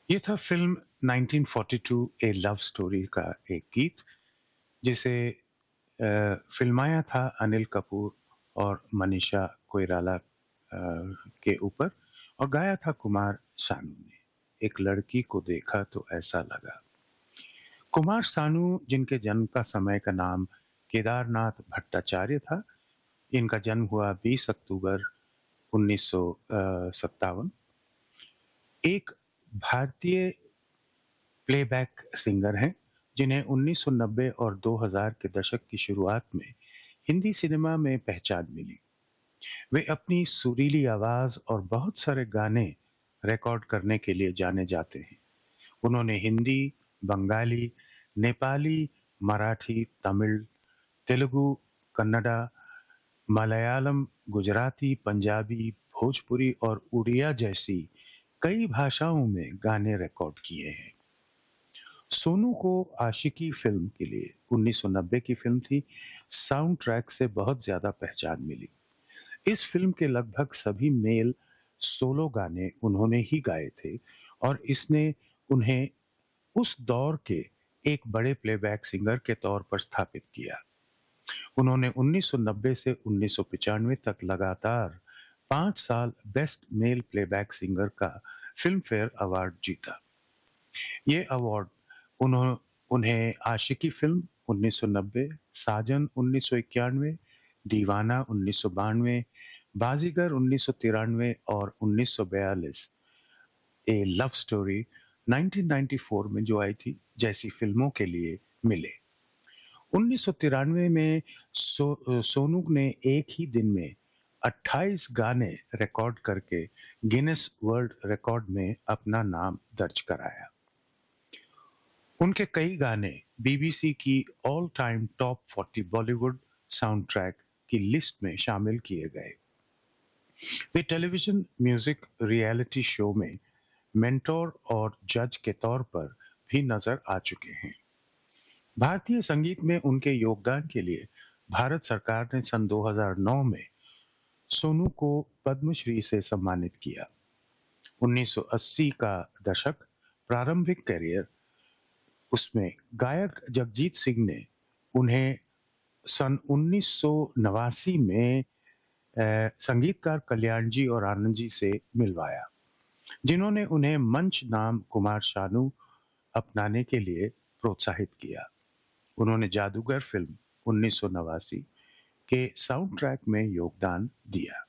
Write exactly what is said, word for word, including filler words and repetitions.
ये था film nineteen forty to A love story का एक गीत जिसे अ, फ़िल्माया था अनिल कपूर और मनीषा कोइराला अ, के ऊपर और गाया था कुमार सानू ने। एक लड़की को देखा तो ऐसा लगा। कुमार सानू जिनके जन्म का समय का नाम केदारनाथ भट्टाचार्य था, इनका जन्म हुआ बीस अक्टूबर उन्नीस सौ सत्तावन। एक भारतीय प्लेबैक सिंगर हैं, जिन्हें उन्नीस सौ नब्बे और दो हज़ार के दशक की शुरुआत में हिंदी सिनेमा में पहचान मिली। वे अपनी सुरीली आवाज और बहुत सारे गाने रिकॉर्ड करने के लिए जाने जाते हैं। उन्होंने हिंदी, बंगाली, नेपाली, मराठी, तमिल, तेलुगु, कन्नड़ा, मलयालम, गुजराती, पंजाबी, भोजपुरी और उड़िया जैसी कई भाषाओं में गाने रिकॉर्ड किए हैं। सोनू को आशिकी फिल्म के लिए उन्नीस सौ नब्बे की फिल्म थी, साउंड ट्रैक से बहुत ज्यादा पहचान मिली। इस फिल्म के लगभग सभी मेल सोलो गाने उन्होंने ही गाए थे और इसने उन्हें उस दौर के एक बड़े प्लेबैक सिंगर के तौर पर स्थापित किया। उन्होंने उन्नीस सौ नब्बे से उन्नीस सौ पचानवे तक लगातार पांच साल बेस्ट मेल प्लेबैक सिंगर का फिल्म फेयर अवार्ड जीता। ये अवार्ड उन्हों उन्हें आशिकी फिल्म उन्नीस सौ नब्बे, साजन उन्नीस सौ इक्यानवे, दीवाना उन्नीस सौ बानवे, बाजीगर उन्नीस सौ तिरानवे और उन्नीस सौ बयालीस ए लव स्टोरी उन्नीस सौ चौरानवे में जो आई थी जैसी फिल्मों के लिए मिले। उन्नीस सौ तिरानवे में सो, सोनू ने एक ही दिन में अट्ठाईस गाने रिकॉर्ड करके गिनेस वर्ल्ड रिकॉर्ड में अपना नाम दर्ज कराया। उनके कई गाने बीबीसी की ऑल टाइम टॉप चालीस बॉलीवुड साउंड ट्रैक की लिस्ट में शामिल किए गए। वे टेलीविजन म्यूजिक रियलिटी शो में मेंटोर और जज के तौर पर भी नजर आ चुके हैं। भारतीय संगीत में उनके योगदान के लिए भारत सरकार ने सन दो हज़ार नौ में सोनू को पद्मश्री से सम्मानित किया। उन्नीस सौ अस्सी का दशक प्रारंभिक करियर उसमें गायक जगजीत सिंह ने उन्हें सन उन्नीस सौ नवासी में अ, संगीतकार कल्याण जी और आनंद जी से मिलवाया, जिन्होंने उन्हें मंच नाम कुमार शानू अपनाने के लिए प्रोत्साहित किया। उन्होंने जादूगर फिल्म उन्नीस सौ नवासी के साउंड ट्रैक में योगदान दिया।